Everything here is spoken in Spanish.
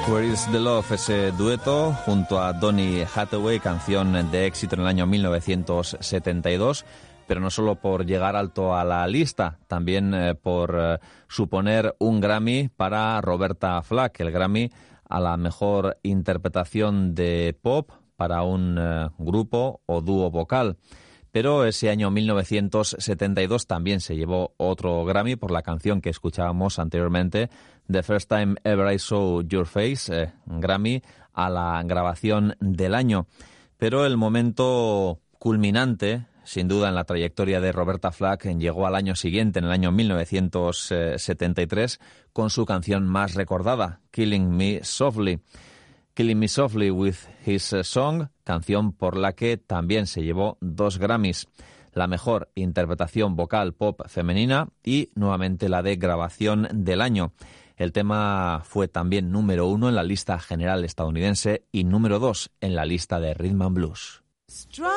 Where is the Love, ese dueto junto a Donny Hathaway, canción de éxito en el año 1972, pero no solo por llegar alto a la lista, también por suponer un Grammy para Roberta Flack, el Grammy a la mejor interpretación de pop para un grupo o dúo vocal. Pero ese año 1972 también se llevó otro Grammy por la canción que escuchábamos anteriormente, The First Time Ever I Saw Your Face, Grammy a la grabación del año. Pero el momento culminante, sin duda en la trayectoria de Roberta Flack, llegó al año siguiente, en el año 1973, con su canción más recordada, Killing Me Softly. Killing Me Softly with His Song, canción por la que también se llevó 2 Grammys, la mejor interpretación vocal pop femenina y nuevamente la de grabación del año. El tema fue también número 1 en la lista general estadounidense y número 2 en la lista de Rhythm and Blues.